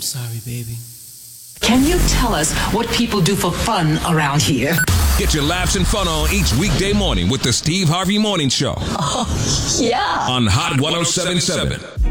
sorry, baby. Can you tell us what people do for fun around here? Get your laughs and fun on each weekday morning with the Steve Harvey Morning Show. Oh, yeah. On Hot 107.7.